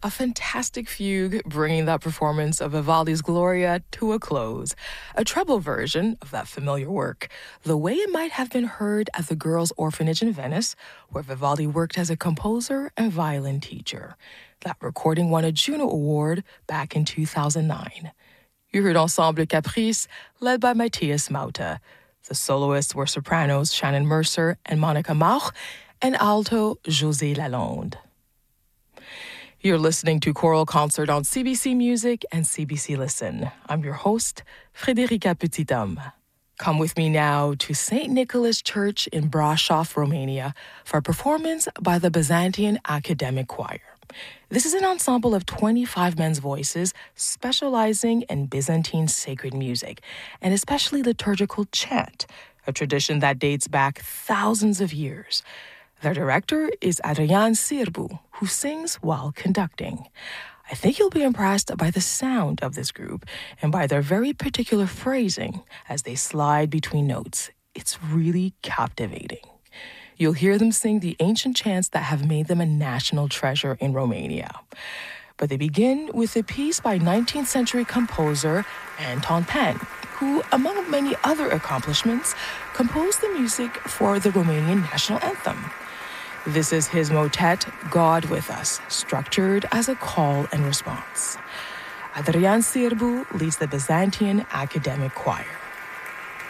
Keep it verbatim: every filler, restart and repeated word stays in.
A fantastic fugue bringing that performance of Vivaldi's Gloria to a close. A treble version of that familiar work, the way it might have been heard at the Girls' Orphanage in Venice, where Vivaldi worked as a composer and violin teacher. That recording won a Juno Award back in two thousand nine. You heard Ensemble Caprice, led by Matthias Mauta. The soloists were sopranos Shannon Mercer and Monica Mauch, and alto José Lalonde. You're listening to Choral Concert on C B C Music and C B C Listen. I'm your host, Frederica Petithomme. Come with me now to Saint Nicholas Church in Brașov, Romania, for a performance by the Byzantine Academic Choir. This is an ensemble of twenty-five men's voices specializing in Byzantine sacred music, and especially liturgical chant, a tradition that dates back thousands of years. Their director is Adrian Sârbu, who sings while conducting. I think you'll be impressed by the sound of this group and by their very particular phrasing as they slide between notes. It's really captivating. You'll hear them sing the ancient chants that have made them a national treasure in Romania. But they begin with a piece by nineteenth century composer Anton Pann, who, among many other accomplishments, composed the music for the Romanian national anthem. This is his motet, God With Us, structured as a call and response. Adrian Sârbu leads the Byzantine Academic Choir.